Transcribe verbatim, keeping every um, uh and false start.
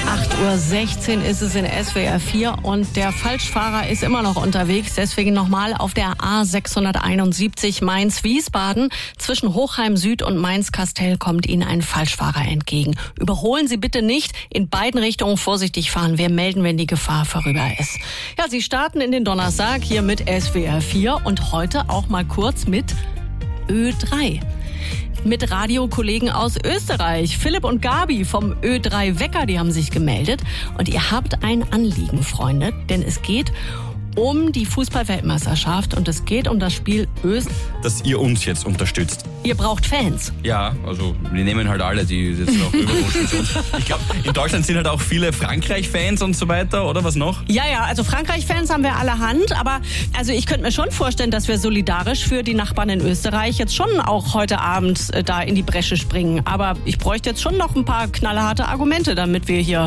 acht Uhr sechzehn ist es in S W R vier und der Falschfahrer ist immer noch unterwegs. Deswegen nochmal auf der A sechshunderteinundsiebzig Mainz-Wiesbaden. Zwischen Hochheim Süd und Mainz-Kastell kommt Ihnen ein Falschfahrer entgegen. Überholen Sie bitte nicht. In beiden Richtungen vorsichtig fahren. Wir melden, wenn die Gefahr vorüber ist. Ja, Sie starten in den Donnerstag hier mit S W R vier und heute auch mal kurz mit Ö drei. Mit Radiokollegen aus Österreich. Philipp und Gabi vom Ö drei Wecker, die haben sich gemeldet. Und ihr habt ein Anliegen, Freunde, denn es geht um die Fußball-Weltmeisterschaft und es geht um das Spiel Österreich. Dass ihr uns jetzt unterstützt. Ihr braucht Fans. Ja, also wir nehmen halt alle, die jetzt noch überrutschen zu uns. Ich glaube, in Deutschland sind halt auch viele Frankreich-Fans und so weiter, oder was noch? Ja, ja, also Frankreich-Fans haben wir allerhand, aber also ich könnte mir schon vorstellen, dass wir solidarisch für die Nachbarn in Österreich jetzt schon auch heute Abend äh, da in die Bresche springen. Aber ich bräuchte jetzt schon noch ein paar knallharte Argumente, damit wir hier